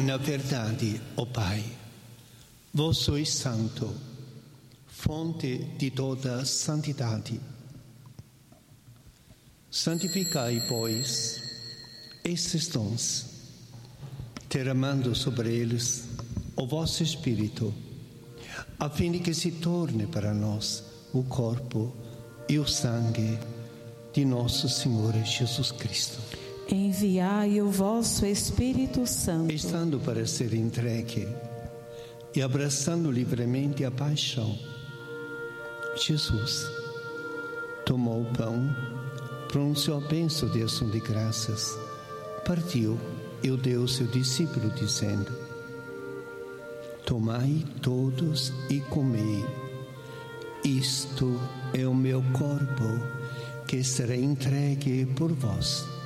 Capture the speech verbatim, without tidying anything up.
Na verdade, ó Pai, vós sois santo, fonte de toda santidade. Santificai, pois, esses dons, derramando sobre eles o vosso Espírito, a fim de que se torne para nós o corpo e o sangue de nosso Senhor Jesus Cristo. Enviai o vosso Espírito Santo, estando para ser entregue e abraçando livremente a paixão, Jesus tomou o pão, pronunciou a bênção de ação de graças, partiu e o deu ao seu discípulo, dizendo: tomai todos e comei, isto é o meu corpo, que será entregue por vós.